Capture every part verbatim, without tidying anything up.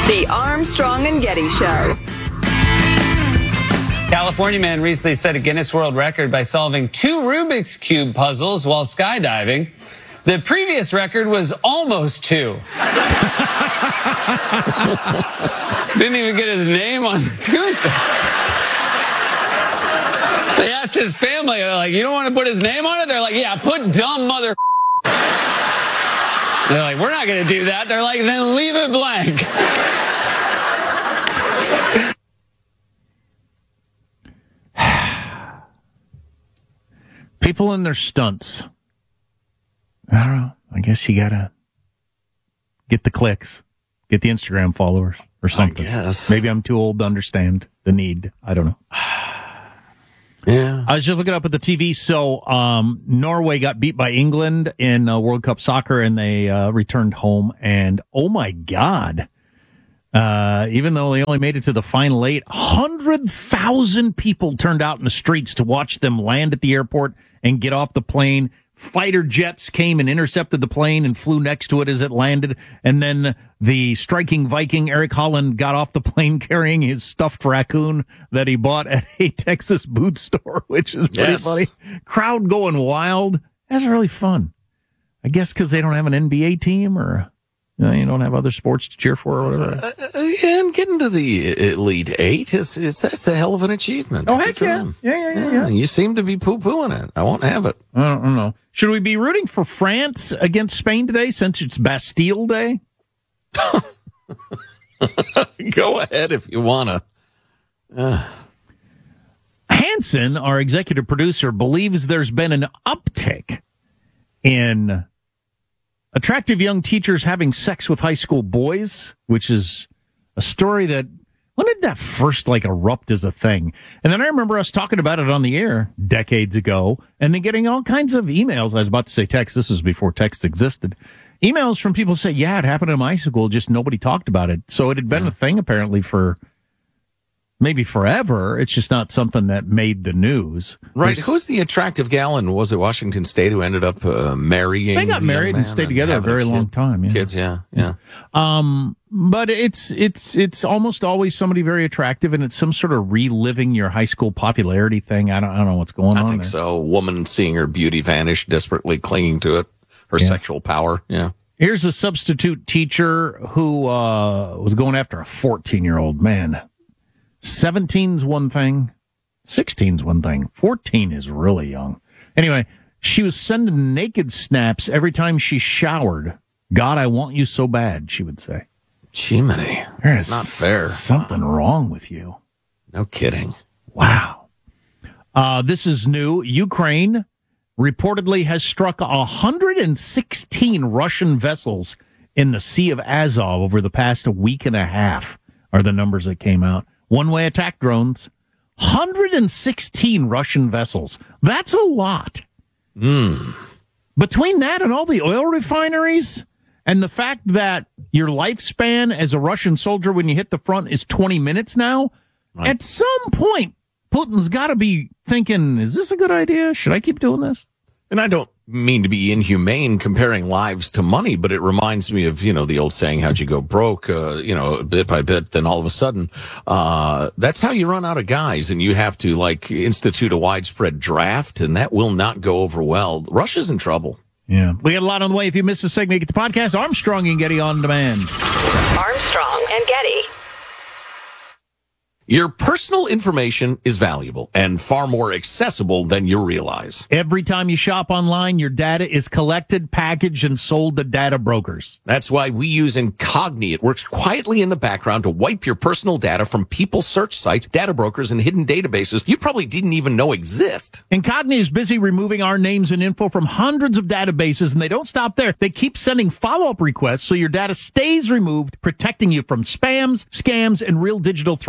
The Armstrong and Getty Show. California man recently set a Guinness World Record by solving two Rubik's Cube puzzles while skydiving. The previous record was almost two. Didn't even get his name on Tuesday. They asked his family, they're like, you don't want to put his name on it? They're like, yeah, put dumb mother. They're like, we're not going to do that. They're like, then leave it blank. People in their stunts. I don't know. I guess you got to get the clicks, get the Instagram followers or something. I guess. Maybe I'm too old to understand the need. I don't know. Yeah. I was just looking up at the T V. So, um, Norway got beat by England in uh, World Cup soccer and they uh, returned home. And oh my God, uh, even though they only made it to the final eight, one hundred thousand people turned out in the streets to watch them land at the airport and get off the plane. Fighter jets came and intercepted the plane and flew next to it as it landed. And then the striking Viking, Eric Holland, got off the plane carrying his stuffed raccoon that he bought at a Texas boot store, which is pretty Yes. funny. Crowd going wild. That's really fun. I guess because they don't have an N B A team or you know, you don't have other sports to cheer for or whatever. Uh, and getting to the Elite Eight is it's that's a hell of an achievement. Oh, Good heck for yeah. them. Yeah, yeah, yeah, Yeah, yeah. You seem to be poo-pooing it. I won't have it. I don't, I don't know. Should we be rooting for France against Spain today since it's Bastille Day? Go ahead if you wanna. Uh. Hanson, our executive producer, believes there's been an uptick in attractive young teachers having sex with high school boys, which is a story that, when did that first like erupt as a thing? And then I remember us talking about it on the air decades ago and then getting all kinds of emails. I was about to say text. This was before text existed. Emails from people say, yeah, it happened in my school. Just nobody talked about it. So it had been yeah. a thing apparently for maybe forever. It's just not something that made the news. Right. There's, Who's the attractive gal in, was it Washington State, who ended up uh, marrying? They got the young married and man stayed together a having very kid- long time. Yeah. Kids, yeah, yeah. Um, but it's it's it's almost always somebody very attractive, and it's some sort of reliving your high school popularity thing. I don't I don't know what's going I on. think there. so. Woman seeing her beauty vanish, desperately clinging to it, her Yeah. sexual power. Yeah. Here's a substitute teacher who uh, was going after a fourteen-year-old man. seventeen's one thing, sixteen's one thing, fourteen is really young. Anyway, she was sending naked snaps every time she showered. God, I want you so bad, she would say. Jiminy. There's It's not fair. Something wrong with you. No kidding. Wow. Uh, this is new. Ukraine reportedly has struck one hundred sixteen Russian vessels in the Sea of Azov over the past week and a half, are the numbers that came out. One-way attack drones. one hundred sixteen Russian vessels. That's a lot. Mm. Between that and all the oil refineries and the fact that your lifespan as a Russian soldier when you hit the front is twenty minutes now, Right. at some point, Putin's got to be thinking, is this a good idea? Should I keep doing this? And I don't mean to be inhumane comparing lives to money, but it reminds me of, you know, the old saying, how'd you go broke, uh, you know, bit by bit, then all of a sudden, uh, that's how you run out of guys and you have to like institute a widespread draft and that will not go over well. Russia's in trouble. Yeah. We got a lot on the way. If you missed a segment, get the podcast Armstrong and Getty on demand. Armstrong and Getty. Your personal information is valuable and far more accessible than you realize. Every time you shop online, your data is collected, packaged, and sold to data brokers. That's why we use Incogni. It works quietly in the background to wipe your personal data from people's search sites, data brokers, and hidden databases you probably didn't even know exist. Incogni is busy removing our names and info from hundreds of databases, and they don't stop there. They keep sending follow-up requests so your data stays removed, protecting you from spams, scams, and real digital threats.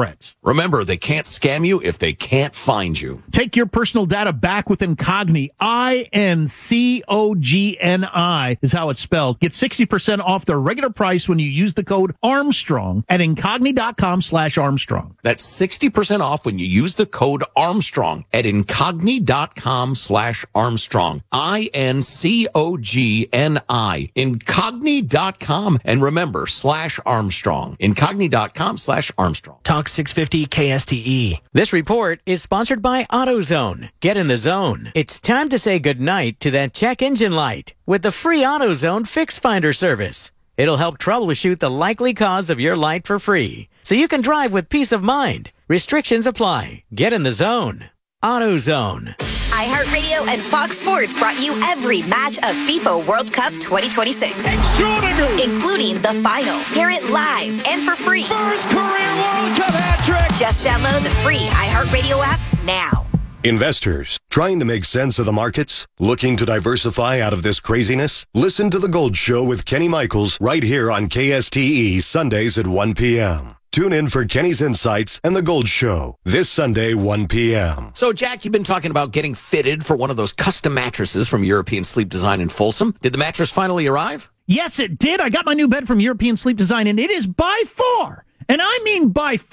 Remember, they can't scam you if they can't find you. Take your personal data back with Incogni. I N C O G N I is how it's spelled. Get sixty percent off their regular price when you use the code Armstrong at incogni.com slash Armstrong. That's sixty percent off when you use the code Armstrong at incogni.com slash Armstrong. I N C O G N I. Incogni dot com. And remember, slash Armstrong. Incogni.com slash Armstrong. Talk six fifty K S T E. This report is sponsored by AutoZone. Get in the zone. It's time to say goodnight to that check engine light with the free AutoZone Fix Finder service. It'll help troubleshoot the likely cause of your light for free, so you can drive with peace of mind. Restrictions apply. Get in the zone. AutoZone. iHeartRadio and Fox Sports brought you every match of FIFA World Cup twenty twenty-six. Extraordinary! Including the final. Hear it live and for free. First career World Cup hat trick! Just download the free iHeartRadio app now. Investors, trying to make sense of the markets? Looking to diversify out of this craziness? Listen to The Gold Show with Kenny Michaels right here on K S T E Sundays at one p.m. Tune in for Kenny's Insights and The Gold Show this Sunday, one p.m. So, Jack, you've been talking about getting fitted for one of those custom mattresses from European Sleep Design in Folsom. Did the mattress finally arrive? Yes, it did. I got my new bed from European Sleep Design, and it is by far, and I mean by far,